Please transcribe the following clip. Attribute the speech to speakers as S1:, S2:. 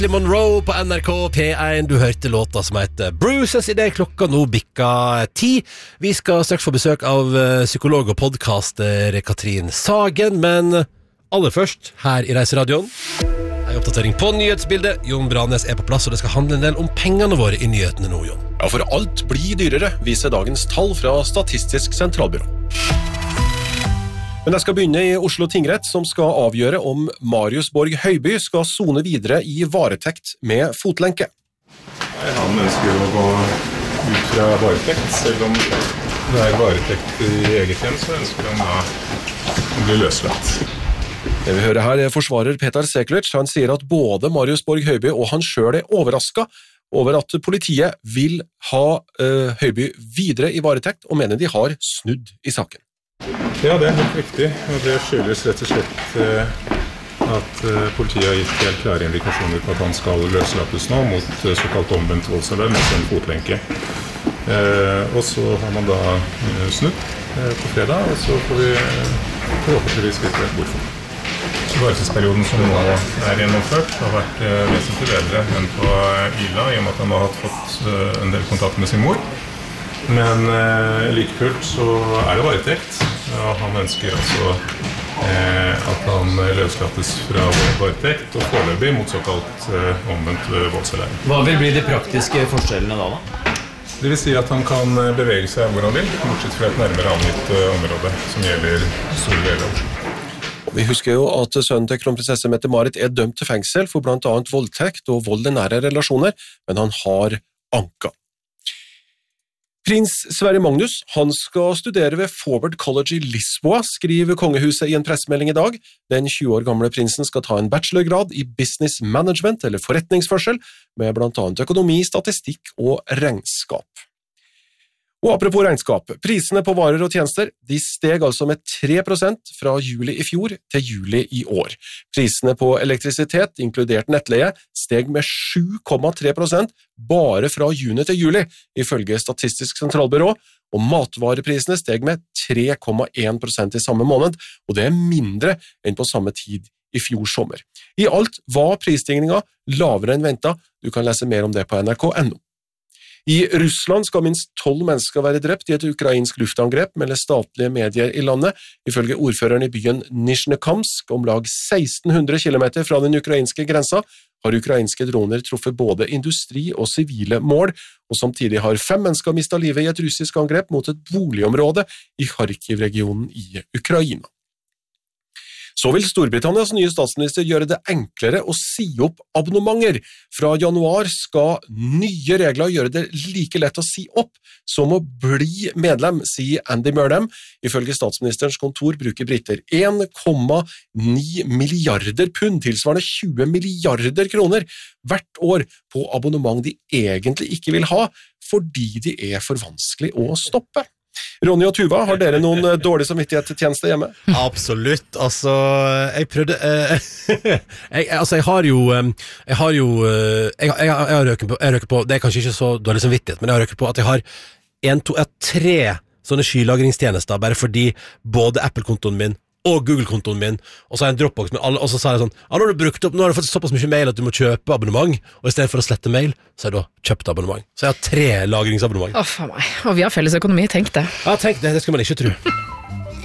S1: Monroe på NRK P1. Du hørte låta som heter Bruises I det klokka nå bikka 10. Vi skal straks få besøk av psykolog og podcaster Katrin Sagen, men aller først her I Reiseradioen en oppdatering på nyhetsbildet. Jon Branes på plass, og det skal handle en del om pengene våre I nyhetene nå, Jon.
S2: Ja, for alt blir dyrere, viser dagens tall fra Statistisk sentralbyrå. Men jeg skal begynne I Oslo tingrett, som skal avgjøre om Marius Borg Høiby skal sone videre I varetekt med fotlenke.
S3: Han ønsker å gå ut fra varetekt, selv om det varetekt I eget hjem, så ønsker han da å bli løslatt.
S2: Det vi hører her forsvarer Petar Seklic. Han sier at både Marius Borg Høiby og han selv overrasket over at politiet vil ha Høiby videre I varetekt, og mener de har snudd I saken.
S3: Ja, det helt riktig, og det skyldes rett og slett at politiet har gitt helt klare indikasjoner på at han skal løslates nå mot såkalt omvendt voldsalarm med en fotlenke. Og så har man da snudd på fredag, og så får vi forhåpentligvis vite hvorfor. Varetektsperioden som nå gjennomført har vært vesentlig bedre enn på Ila, I og med at han har fått en del kontakt med sin mor. Men like fullt så det varetekt, og han ønsker altså at han løslates fra varetekt og foreløpig mot såkalt omvendt voldsalarm.
S4: Hva vil bli de praktiske forskjellene da?
S3: Det vil si at han kan bevege seg hvor han vil, bortsett fra et nærmere angitt område som gjelder store deler av Oslo.
S2: Vi husker jo at sønnen til kronprinsesse Mette-Marit dømt til fengsel for blant annet voldtekt og vold I nære relasjoner, men han har anka. Prins Sverre Magnus, han skal studere ved Forward College I Lisboa, skriver kongehuset I en pressemelding I dag. Den 20 år gamle prinsen skal ta en bachelorgrad I business management eller forretningsførsel, med blant annet økonomi, statistikk og regnskap. Og apropos regnskap, prisene på varer og tjenester, de steg altså med 3% fra juli I fjor til juli I år. Prisene på elektrisitet, inkludert nettleie, steg med 7,3% bare fra juni til juli, ifølge Statistisk sentralbyrå, og matvareprisene steg med 3,1% I samme måned, og det mindre enn på samme tid I fjor sommer. I alt var prisstigningen lavere enn ventet. Du kan lese mer om det på nrk.no. I Russland skal minst 12 mennesker være drept I et ukrainsk luftangrep mellom statlige medier I landet. Ifølge ordføreren I byen Nizhnekamsk, om lag 1600 kilometer fra den ukrainske grensa, har ukrainske droner truffet både industri og sivile mål, og samtidig har 5 mennesker mistet livet I et russisk angrep mot et boligområde I Kharkiv-regionen I Ukraina. Så vil Storbritannias nye statsminister gjøre det enklere å si opp abonnementer. Fra januar skal nye regler gjøre det like lett å si opp som å bli medlem, sier Andy Murnham. Ifølge statsministerens kontor bruker briter 1,9 milliarder pund, tilsvarende 20 milliarder kroner, hvert år på abonnement de egentlig ikke vil ha, fordi de for vanskelig å stoppe. Ronny og Tuva, har dere noen dårlig samvittighetstjeneste hjemme?
S1: Absolutt, altså jeg prøvde jeg har røket på, det kanskje ikke så dårlig samvittighet, men jeg har røket på at jeg har 3 sånne skylagringstjenester, bare fordi både Apple-kontoen min og Google-kontoen min, og så har jeg en Dropbox med alle, og så sa jeg sånn, nå har du fått såpass mye mail at du må kjøpe abonnement, og I stedet for å slette mail, så har jeg da kjøpt abonnement. Så jeg har 3 lagringsabonnement.
S5: Faen meg. Og vi har felles økonomi, tenk det.
S1: Ja, tenk det, det skal man ikke tro.